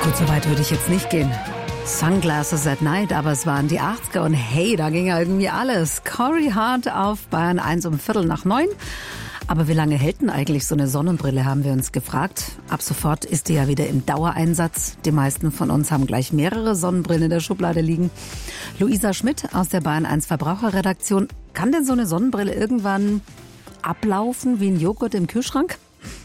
Gut, so weit würde ich jetzt nicht gehen. Sunglasses at Night, aber es waren die 80er und hey, da ging ja irgendwie alles. Corey Hart auf Bayern 1 um 8:45. Aber wie lange hält denn eigentlich so eine Sonnenbrille, haben wir uns gefragt. Ab sofort ist die ja wieder im Dauereinsatz. Die meisten von uns haben gleich mehrere Sonnenbrillen in der Schublade liegen. Luisa Schmidt aus der Bayern 1 Verbraucherredaktion. Kann denn so eine Sonnenbrille irgendwann ablaufen wie ein Joghurt im Kühlschrank?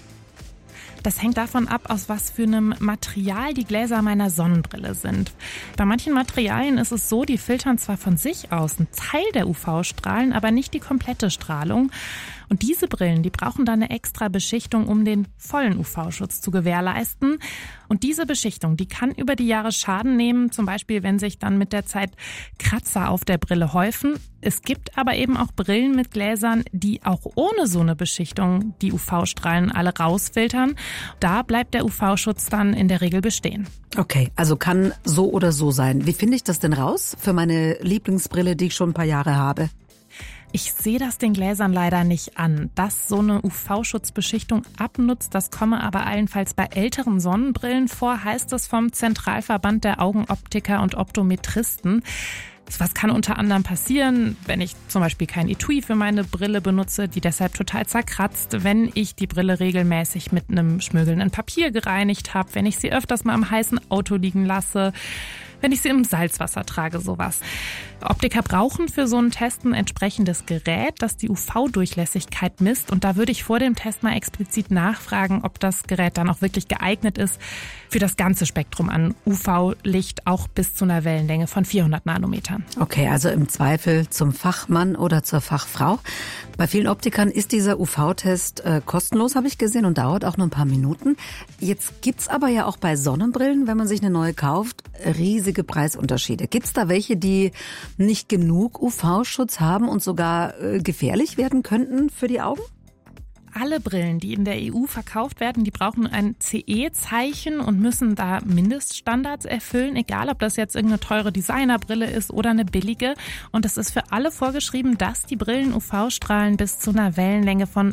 Das hängt davon ab, aus was für einem Material die Gläser meiner Sonnenbrille sind. Bei manchen Materialien ist es so, die filtern zwar von sich aus einen Teil der UV-Strahlen, aber nicht die komplette Strahlung. Und diese Brillen, die brauchen dann eine extra Beschichtung, um den vollen UV-Schutz zu gewährleisten. Und diese Beschichtung, die kann über die Jahre Schaden nehmen, zum Beispiel wenn sich dann mit der Zeit Kratzer auf der Brille häufen. Es gibt aber eben auch Brillen mit Gläsern, die auch ohne so eine Beschichtung die UV-Strahlen alle rausfiltern. Da bleibt der UV-Schutz dann in der Regel bestehen. Okay, also kann so oder so sein. Wie finde ich das denn raus für meine Lieblingsbrille, die ich schon ein paar Jahre habe? Ich sehe das den Gläsern leider nicht an. Dass so eine UV-Schutzbeschichtung abnutzt, das komme aber allenfalls bei älteren Sonnenbrillen vor, heißt es vom Zentralverband der Augenoptiker und Optometristen. Was kann unter anderem passieren, wenn ich zum Beispiel kein Etui für meine Brille benutze, die deshalb total zerkratzt, wenn ich die Brille regelmäßig mit einem schmirgelnden Papier gereinigt habe, wenn ich sie öfters mal im heißen Auto liegen lasse, wenn ich sie im Salzwasser trage, sowas. Optiker brauchen für so einen Test ein entsprechendes Gerät, das die UV-Durchlässigkeit misst. Und da würde ich vor dem Test mal explizit nachfragen, ob das Gerät dann auch wirklich geeignet ist für das ganze Spektrum an UV-Licht, auch bis zu einer Wellenlänge von 400 Nanometern. Okay, also im Zweifel zum Fachmann oder zur Fachfrau. Bei vielen Optikern ist dieser UV-Test kostenlos, habe ich gesehen, und dauert auch nur ein paar Minuten. Jetzt gibt's aber ja auch bei Sonnenbrillen, wenn man sich eine neue kauft, riesige Preisunterschiede. Gibt's da welche, die nicht genug UV-Schutz haben und sogar gefährlich werden könnten für die Augen? Alle Brillen, die in der EU verkauft werden, die brauchen ein CE-Zeichen und müssen da Mindeststandards erfüllen, egal ob das jetzt irgendeine teure Designerbrille ist oder eine billige. Und es ist für alle vorgeschrieben, dass die Brillen UV-Strahlen bis zu einer Wellenlänge von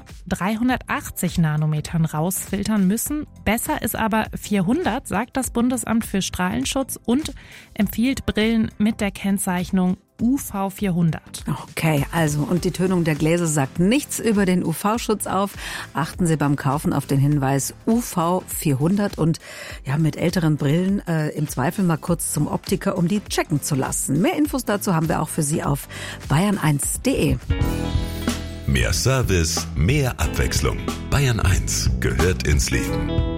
380 Nanometern rausfiltern müssen. Besser ist aber 400, sagt das Bundesamt für Strahlenschutz und empfiehlt Brillen mit der Kennzeichnung UV 400. Okay, also und die Tönung der Gläser sagt nichts über den UV-Schutz auf. Achten Sie beim Kaufen auf den Hinweis UV 400 und ja, mit älteren Brillen im Zweifel mal kurz zum Optiker, um die checken zu lassen. Mehr Infos dazu haben wir auch für Sie auf bayern1.de. Mehr Service, mehr Abwechslung. Bayern 1 gehört ins Leben.